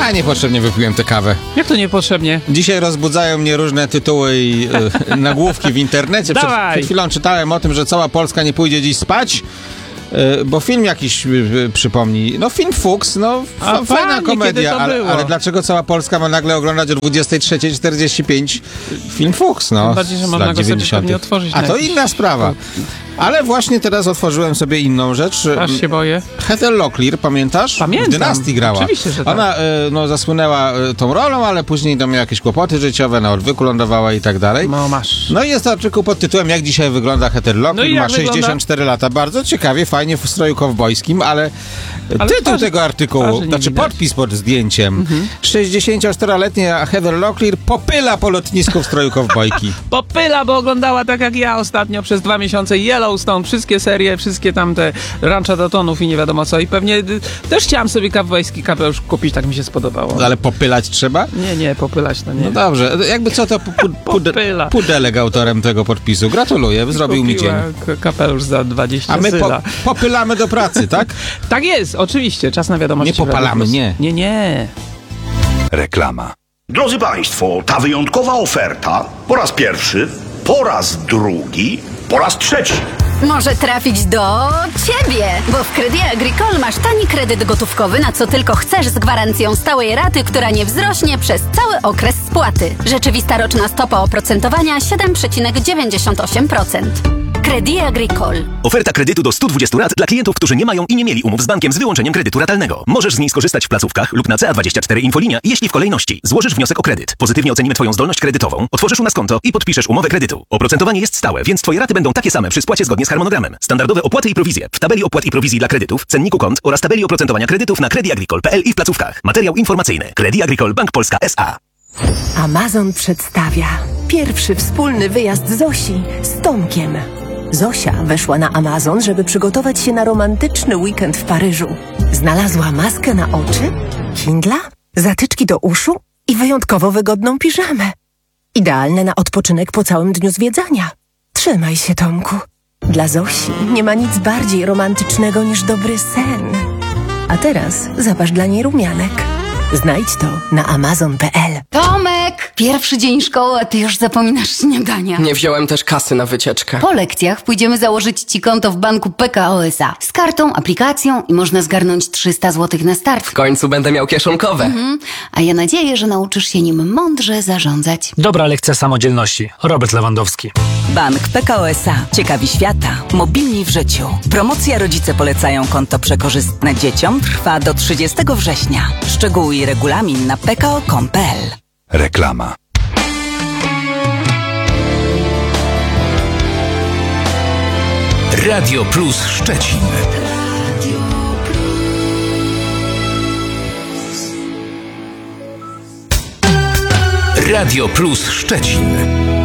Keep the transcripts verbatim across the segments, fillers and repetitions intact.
A niepotrzebnie wypiłem tę kawę. Jak to niepotrzebnie? Dzisiaj rozbudzają mnie różne tytuły i e, nagłówki w internecie. Przed, przed chwilą czytałem o tym, że cała Polska nie pójdzie dziś spać, e, bo film jakiś e, przypomni. No film Fuchs, no A f- fajna panie, komedia, ale, ale dlaczego cała Polska ma nagle oglądać o dwudziestej trzeciej czterdzieści pięć film Fuchs, no, Tym bardziej, że z można lat go sobie dziewięćdziesiątych. pewnie otworzyć A na to jakiś... inna sprawa. Ale właśnie teraz otworzyłem sobie inną rzecz. Aż się boję. Heather Locklear, pamiętasz? Pamiętam. W Dynastii grała. Oczywiście, że tak. Ona y, no, zasłynęła y, tą rolą, ale później to miała jakieś kłopoty życiowe, na odwyku lądowała i tak dalej. No masz. No i jest artykuł pod tytułem Jak dzisiaj wygląda Heather Locklear. No i ma jak sześćdziesiąt cztery lata. Bardzo ciekawie, fajnie w stroju kowbojskim, ale, Ale tytuł twarzy- tego artykułu, twarzy nie znaczy widać. podpis pod zdjęciem. Mhm. sześćdziesięcioczteroletnia Heather Locklear popyla po lotnisku w stroju kowbojki. Popyla, bo oglądała tak jak ja ostatnio przez dwa miesiące Yellowstone, wszystkie serie, wszystkie tam te Rancha Daltonów i nie wiadomo co. I pewnie y, też chciałam sobie kowbojski kapelusz kupić, tak mi się spodobało. Ale popylać trzeba? Nie, nie, popylać to nie. No dobrze, jakby co to pu- pu- Popyla. Pudelek autorem tego podpisu. Gratuluję, zrobił mi dzień. Kupiła k- kapelusz za dwadzieścia A my po, syla. popylamy do pracy, tak? Tak jest, oczywiście, czas na wiadomości. Nie popalamy, nie. Nie, nie. Reklama. Drodzy Państwo, ta wyjątkowa oferta po raz pierwszy, po raz drugi, po raz trzeci. Może trafić do ciebie, bo w Crédit Agricole masz tani kredyt gotówkowy, na co tylko chcesz, z gwarancją stałej raty, która nie wzrośnie przez cały okres spłaty. Rzeczywista roczna stopa oprocentowania siedem przecinek dziewięćdziesiąt osiem procent. Crédit Agricole. Oferta kredytu do stu dwudziestu rat dla klientów, którzy nie mają i nie mieli umów z bankiem z wyłączeniem kredytu ratalnego. Możesz z niej skorzystać w placówkach lub na C A dwadzieścia cztery Infolinia, jeśli w kolejności złożysz wniosek o kredyt, pozytywnie ocenimy Twoją zdolność kredytową, otworzysz u nas konto i podpiszesz umowę kredytu. Oprocentowanie jest stałe, więc Twoje raty będą takie same przy spłacie zgodnie z harmonogramem. Standardowe opłaty i prowizje w tabeli opłat i prowizji dla kredytów, cenniku kont oraz tabeli oprocentowania kredytów na credit agricole kropka p l i w placówkach. Materiał informacyjny. Crédit Agricole Bank Polska S A. Amazon przedstawia pierwszy wspólny wyjazd Zosi z Tomkiem. Zosia weszła na Amazon, żeby przygotować się na romantyczny weekend w Paryżu. Znalazła maskę na oczy, Kindla, zatyczki do uszu i wyjątkowo wygodną piżamę. Idealne na odpoczynek po całym dniu zwiedzania. Trzymaj się, Tomku. Dla Zosi nie ma nic bardziej romantycznego niż dobry sen. A teraz zapasz dla niej rumianek. Znajdź to na amazon kropka p l. Tomek! Pierwszy dzień szkoły, a ty już zapominasz śniadania. Nie wziąłem też kasy na wycieczkę. Po lekcjach pójdziemy założyć ci konto w banku P K O S A. Z kartą, aplikacją i można zgarnąć trzysta złotych na start. W końcu będę miał kieszonkowe. Mhm. A ja nadzieję, że nauczysz się nim mądrze zarządzać. Dobra lekcja samodzielności. Robert Lewandowski. Bank P K O S A. Ciekawi świata. Mobilni w życiu. Promocja Rodzice polecają konto przekorzystne dzieciom trwa do trzydziestego września. Szczegóły i regulamin na p k o kropka com kropka p l. Reklama. Radio Plus Szczecin. Radio Plus Szczecin.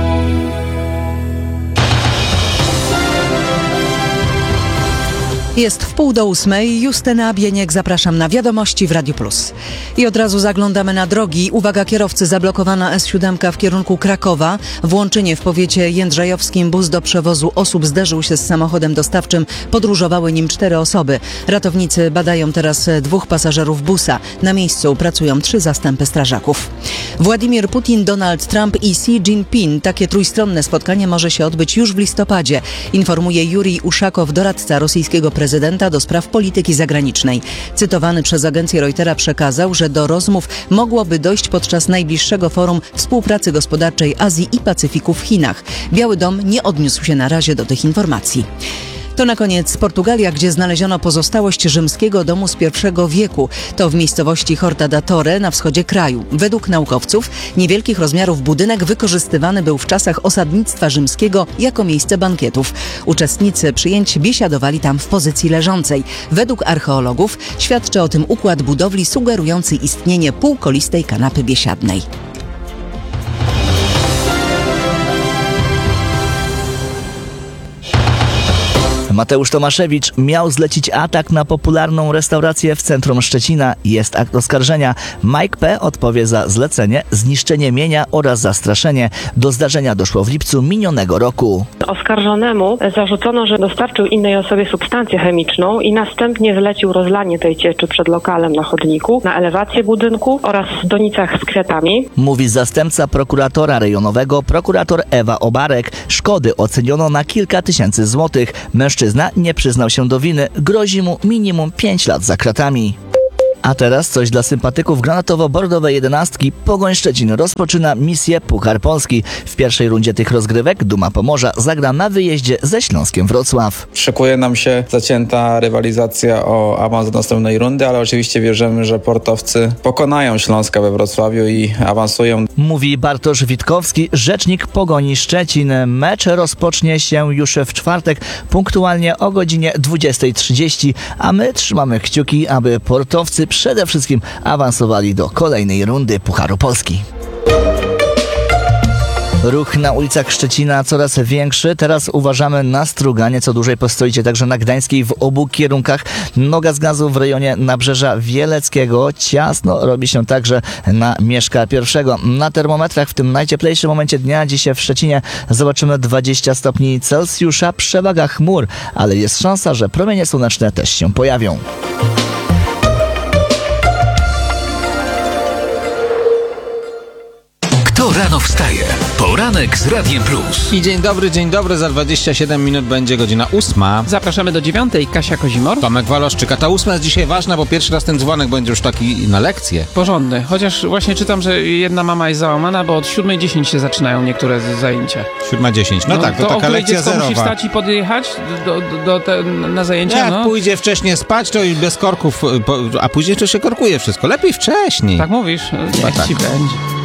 Jest w pół do ósmej. Justyna Bieniek, zapraszam na wiadomości w Radiu Plus. I od razu zaglądamy na drogi. Uwaga kierowcy, zablokowana S siedem w kierunku Krakowa. W Łączynie w powiecie jędrzejowskim bus do przewozu osób zderzył się z samochodem dostawczym. Podróżowały nim cztery osoby. Ratownicy badają teraz dwóch pasażerów busa. Na miejscu pracują trzy zastępy strażaków. Władimir Putin, Donald Trump i Xi Jinping. Takie trójstronne spotkanie może się odbyć już w listopadzie, informuje Jurij Uszakow, doradca rosyjskiego prezydenta prezydenta do spraw polityki zagranicznej. Cytowany przez agencję Reutera przekazał, że do rozmów mogłoby dojść podczas najbliższego forum współpracy gospodarczej Azji i Pacyfiku w Chinach. Biały Dom nie odniósł się na razie do tych informacji. To na koniec Portugalia, gdzie znaleziono pozostałość rzymskiego domu z pierwszego wieku. To w miejscowości Horta da Torre na wschodzie kraju. Według naukowców niewielkich rozmiarów budynek wykorzystywany był w czasach osadnictwa rzymskiego jako miejsce bankietów. Uczestnicy przyjęć biesiadowali tam w pozycji leżącej. Według archeologów świadczy o tym układ budowli sugerujący istnienie półkolistej kanapy biesiadnej. Mateusz Tomaszewicz miał zlecić atak na popularną restaurację w centrum Szczecina. Jest akt oskarżenia. Mike P. odpowie za zlecenie, zniszczenie mienia oraz zastraszenie. Do zdarzenia doszło w lipcu minionego roku. Oskarżonemu zarzucono, że dostarczył innej osobie substancję chemiczną i następnie zlecił rozlanie tej cieczy przed lokalem na chodniku, na elewację budynku oraz w donicach z kwiatami. Mówi zastępca prokuratora rejonowego, prokurator Ewa Obarek. Szkody oceniono na kilka tysięcy złotych. Mężczyzna nie przyznał się do winy. Grozi mu minimum pięć lat za kratami. A teraz coś dla sympatyków granatowo-bordowej jedenastki. Pogoń Szczecin rozpoczyna misję Puchar Polski. W pierwszej rundzie tych rozgrywek Duma Pomorza zagra na wyjeździe ze Śląskiem Wrocław. Szykuje nam się zacięta rywalizacja o awans do następnej rundy, ale oczywiście wierzymy, że portowcy pokonają Śląska we Wrocławiu i awansują. Mówi Bartosz Witkowski, rzecznik Pogoni Szczecin. Mecz rozpocznie się już w czwartek, punktualnie o godzinie dwudziestej trzydzieści, a my trzymamy kciuki, aby portowcy przede wszystkim awansowali do kolejnej rundy Pucharu Polski. Ruch na ulicach Szczecina coraz większy. Teraz uważamy na Struganie. Co dłużej postoicie także na Gdańskiej w obu kierunkach. Noga z gazu w rejonie Nabrzeża Wieleckiego. Ciasno robi się także na Mieszka Pierwszego. Na termometrach w tym najcieplejszym momencie dnia dzisiaj w Szczecinie zobaczymy dwadzieścia stopni Celsjusza. Przewaga chmur, ale jest szansa, że promienie słoneczne też się pojawią. Kto rano wstaje? Poranek z Radiem Plus. I dzień dobry, dzień dobry. Za dwadzieścia siedem minut będzie godzina ósma. Zapraszamy do dziewiątej. Kasia Kozimor. Tomek Waloszczyk. A ta ósma jest dzisiaj ważna, bo pierwszy raz ten dzwonek będzie już taki na lekcję. Porządny. Chociaż właśnie czytam, że jedna mama jest załamana, bo od siódmej dziesięć się zaczynają niektóre zajęcia. Siódma dziesięć. No, no tak, to, to taka lekcja zerowa. Musi wstać i podjechać do, do, do te, na zajęcia? Jak no. pójdzie wcześniej spać, to i bez korków, a później to się korkuje wszystko. Lepiej wcześniej. Tak mówisz? No Jak tak. ci będzie.